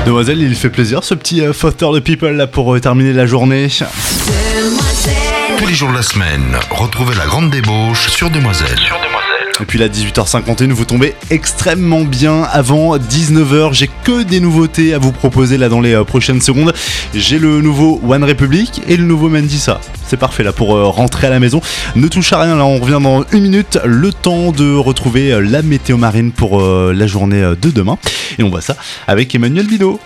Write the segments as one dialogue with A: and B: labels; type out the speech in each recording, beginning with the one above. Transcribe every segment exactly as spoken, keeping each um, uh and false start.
A: Demoiselle, il fait plaisir ce petit euh, Foster the People là pour euh, terminer la journée.
B: Tous les jours de la semaine, retrouvez la grande débauche sur Demoiselle. Sur Demoiselle.
A: Et puis là, à dix-huit heures cinquante et un, vous tombez extrêmement bien avant dix-neuf heures. J'ai que des nouveautés à vous proposer là dans les euh, prochaines secondes. J'ai le nouveau One Republic et le nouveau Mendisa. C'est parfait là pour euh, rentrer à la maison. Ne touche à rien, là on revient dans une minute. Le temps de retrouver euh, la météo marine pour euh, la journée euh, de demain. Et on voit ça avec Emmanuel Bidot.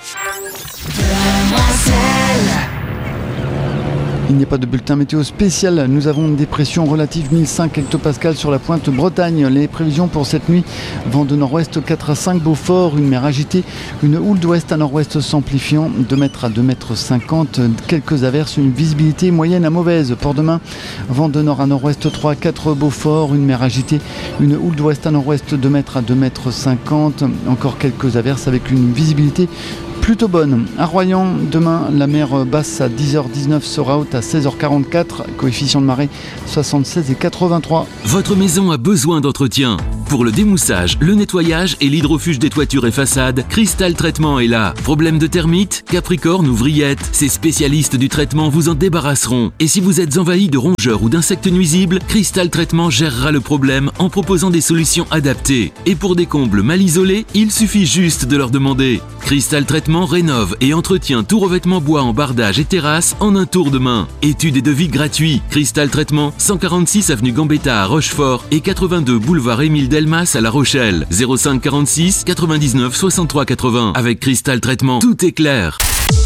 C: Il n'y a pas de bulletin météo spécial. Nous avons une dépression relative mille cinq hectopascales sur la pointe Bretagne. Les prévisions pour cette nuit: vent de nord-ouest quatre à cinq Beaufort, une mer agitée, une houle d'ouest à nord-ouest s'amplifiant, deux mètres à deux mètres cinquante, quelques averses, une visibilité moyenne à mauvaise. Pour demain, vent de nord à nord-ouest trois à quatre Beaufort, une mer agitée, une houle d'ouest à nord-ouest deux mètres à deux mètres cinquante, encore quelques averses avec une visibilité plutôt bonne. À Royan, demain, la mer basse à dix heures dix-neuf sera haute à seize heures quarante-quatre, coefficient de marée soixante-seize et quatre-vingt-trois.
D: Votre maison a besoin d'entretien. Pour le démoussage, le nettoyage et l'hydrofuge des toitures et façades, Cristal Traitement est là. Problème de termites, capricorne ou vrillettes, ces spécialistes du traitement vous en débarrasseront. Et si vous êtes envahi de rongeurs ou d'insectes nuisibles, Cristal Traitement gérera le problème en proposant des solutions adaptées. Et pour des combles mal isolés, il suffit juste de leur demander. Cristal Traitement rénove et entretient tout revêtement bois en bardage et terrasse en un tour de main. Études et devis gratuits. Cristal Traitement, cent quarante-six avenue Gambetta à Rochefort et quatre-vingt-deux boulevard Émile Delmas à La Rochelle. zéro cinq quarante-six quatre-vingt-dix-neuf soixante-trois quatre-vingts. Avec Cristal Traitement, tout est clair.